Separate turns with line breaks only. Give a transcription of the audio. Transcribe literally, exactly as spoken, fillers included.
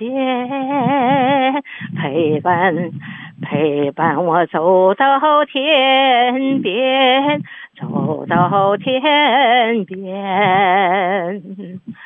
间，陪伴陪伴我走到天边，走到天边。